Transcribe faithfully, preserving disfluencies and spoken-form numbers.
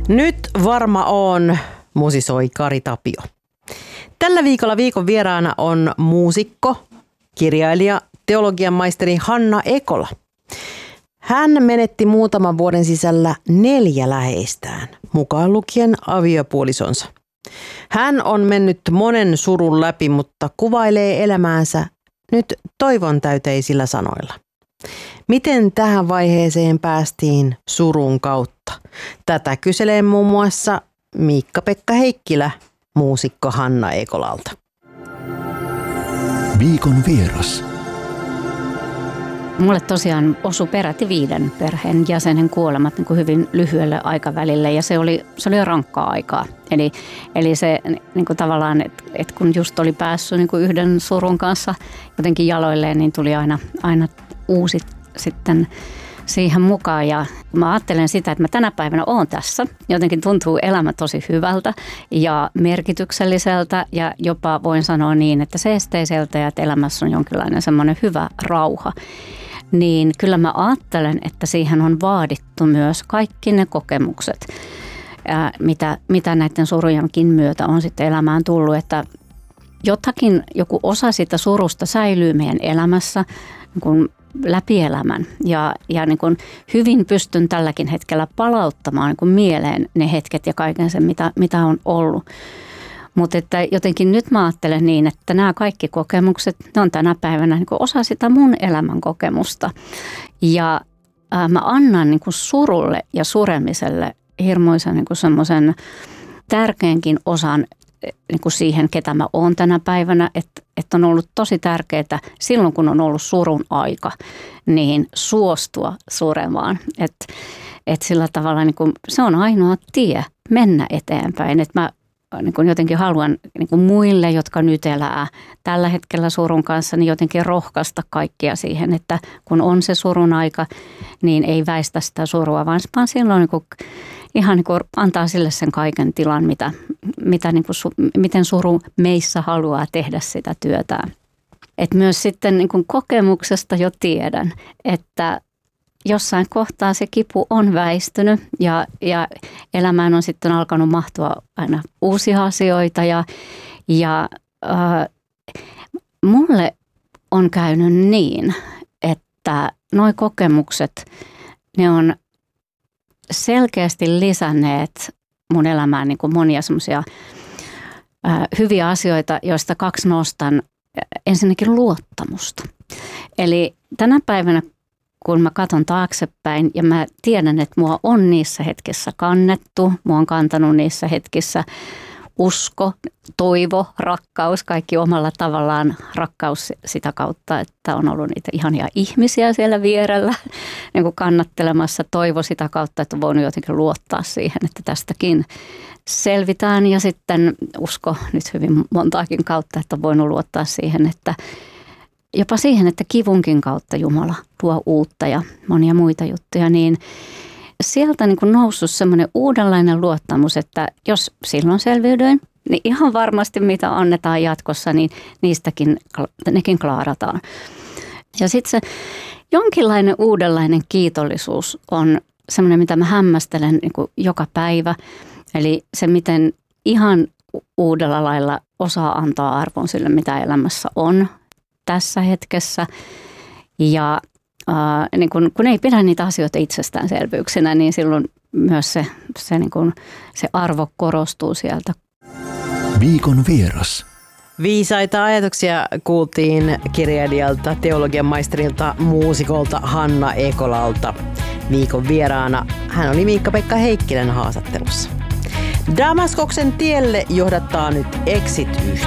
Nyt varma on, musisoi Kari Tapio. Tällä viikolla viikon vieraana on muusikko, kirjailija, teologian maisteri Hanna Ekola. Hän menetti muutaman vuoden sisällä neljä läheistään, mukaan lukien aviopuolisonsa. Hän on mennyt monen surun läpi, mutta kuvailee elämäänsä nyt toivon täyteisillä sanoilla. Miten tähän vaiheeseen päästiin surun kautta? Tätä kyselee muun muassa Miikka-Pekka Heikkilä muusikko Hanna Ekolalta. Viikon vieras. Mulle tosiaan osui peräti viiden perheen jäsenen kuolemat niin kuin hyvin lyhyelle aikavälille ja se oli, se oli rankkaa aikaa. Eli, eli se niin kuin tavallaan, että et kun just oli päässyt niin kuin yhden surun kanssa jotenkin jaloilleen, niin tuli aina, aina uusi sitten siihen mukaan. Ja mä ajattelen sitä, että mä tänä päivänä oon tässä. Jotenkin tuntuu elämä tosi hyvältä ja merkitykselliseltä ja jopa voin sanoa niin, että seesteiseltä ja että elämässä on jonkinlainen semmoinen hyvä rauha. Niin kyllä mä ajattelen, että siihen on vaadittu myös kaikki ne kokemukset, ää, mitä, mitä näiden surujenkin myötä on sitten elämään tullut. Että jotakin, joku osa sitä surusta säilyy meidän elämässä niin kuin läpi elämän. Ja, ja niin kuin hyvin pystyn tälläkin hetkellä palauttamaan niin kuin mieleen ne hetket ja kaiken sen, mitä, mitä on ollut. Mutta että jotenkin nyt mä ajattelen niin, että nämä kaikki kokemukset, ne on tänä päivänä niin kuin osa sitä mun elämän kokemusta. Ja ää, mä annan niin kuin surulle ja suremiselle hirmuisen niin kuin semmoisen tärkeänkin osan niin kuin siihen, ketä mä oon tänä päivänä. Että, että on ollut tosi tärkeää silloin, kun on ollut surun aika, niin suostua suremaan. Että et sillä tavalla niin kuin, se on ainoa tie mennä eteenpäin. Että mä niin kuin jotenkin haluan niin kuin muille, jotka nyt elää tällä hetkellä surun kanssa, niin jotenkin rohkaista kaikkia siihen, että kun on se surun aika, niin ei väistä sitä surua, vaan silloin niin kuin ihan niin kuin antaa sille sen kaiken tilan, mitä, mitä niin kuin, miten suru meissä haluaa tehdä sitä työtään. Et myös sitten niin kuin kokemuksesta jo tiedän, että jossain kohtaa se kipu on väistynyt ja, ja elämään on sitten alkanut mahtua aina uusia asioita ja, ja äh, mulle on käynyt niin, että nuo kokemukset, ne on selkeästi lisänneet mun elämään niin kuin monia semmoisia äh, hyviä asioita, joista kaksi nostan. Ensinnäkin luottamusta. Eli tänä päivänä kun mä katson taaksepäin ja mä tiedän, että mua on niissä hetkissä kannettu, mua on kantanut niissä hetkissä usko, toivo, rakkaus, kaikki omalla tavallaan rakkaus sitä kautta, että on ollut niitä ihania ihmisiä siellä vierellä niin kuin kannattelemassa, toivo sitä kautta, että on voinut jotenkin luottaa siihen, että tästäkin selvitään ja sitten usko nyt hyvin montaakin kautta, että on voinut luottaa siihen, että jopa siihen, että kivunkin kautta Jumala luo uutta ja monia muita juttuja, niin sieltä niin kuin noussut semmoinen uudenlainen luottamus, että jos silloin selviydyin, niin ihan varmasti mitä annetaan jatkossa, niin niistäkin nekin klaarataan. Ja sitten se jonkinlainen uudenlainen kiitollisuus on semmoinen, mitä mä hämmästelen niin kuin joka päivä. Eli se, miten ihan uudella lailla osaa antaa arvon sille, mitä elämässä on tässä hetkessä. Ja äh, niin kun, kun ei pidä niitä asioita itsestäänselvyyksinä, niin silloin myös se, se, niin kun, se arvo korostuu sieltä. Viikon vieras. Viisaita ajatuksia kuultiin kirjailijalta, teologian maisterilta, muusikolta Hanna Ekolalta. Viikon vieraana hän oli Miikka-Pekka Heikkilän haastattelussa. Damaskoksen tielle johdattaa nyt Exit-yhtye.